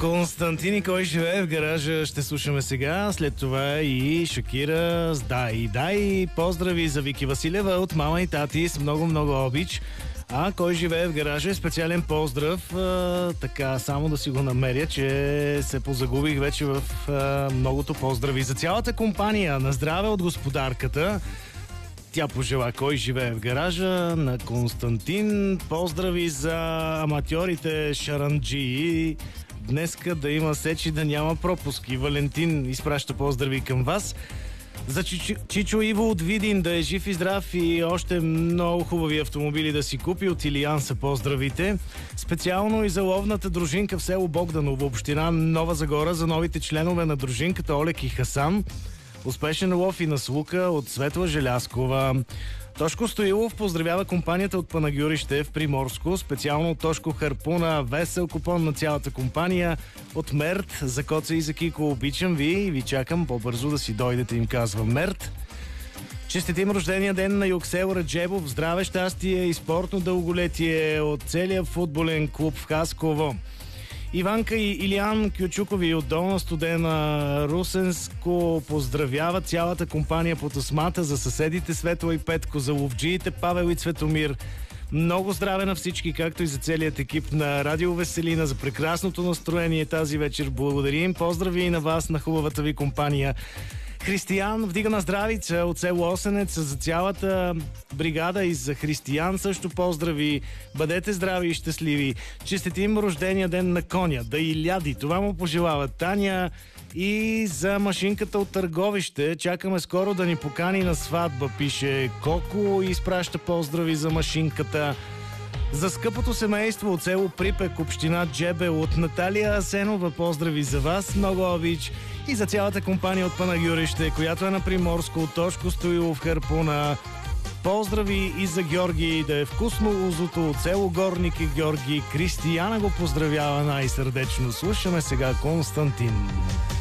Константин и кой живее в гаража ще слушаме сега. След това и Шакира с Дай. Поздрави за Вики Василева от мама и тати с много обич. А кой живее в гаража е специален поздрав. Така, само да си го намеря, че се позагубих вече в многото поздрави. За цялата компания на здраве от господарката. Тя пожела кой живее в гаража на Константин. Поздрави за аматьорите шаранджии. Днеска да има сеч и да няма пропуски. Валентин изпраща поздрави към вас. За Чичо Иво от Видин да е жив и здрав и още много хубави автомобили да си купи. От Илиян са поздравите. Специално и за ловната дружинка в село Богданово, община Нова Загора, за новите членове на дружинката Олег и Хасан. Успешен лов и наслука от Светла Желяскова. Тошко Стоилов поздравява компанията от Панагюрище в Приморско. Специално от Тошко Харпуна. Весел купон на цялата компания. От Мерт, за Коца и за Кико обичам ви и ви чакам по-бързо да си дойдете, им казва Мерт. Честитим рождения ден на Юксел Раджебов. Здраве, щастие и спортно дълголетие от целия футболен клуб в Хасково. Иванка и Илиян Кючукови от Долна Студена, Русенско поздравява цялата компания по Тасмата, за съседите Светла и Петко, за ловджиите Павел и Цветомир. Много здраве на всички, както и за целият екип на Радио Веселина, за прекрасното настроение тази вечер. Благодарим. Поздрави и на вас, на хубавата ви компания. Християн вдига на здравица от село Осенец, за цялата бригада и за Християн също поздрави. Бъдете здрави и щастливи. Честитим рождения ден на коня, да и ляди. Това му пожелава Таня. И за машинката от Търговище чакаме скоро да ни покани на сватба, пише Коко и изпраща поздрави за машинката. За скъпото семейство от село Припек, община Джебел, от Наталия Асенова поздрави за вас, много обич. И за цялата компания от Панагюрище, която е на Приморско, от Тошко Стоилов Харпуна. Поздрави и за Георги, да е вкусно лузото от село Горник и Георги. Кристияна го поздравява най-сърдечно. Слушаме сега Константин.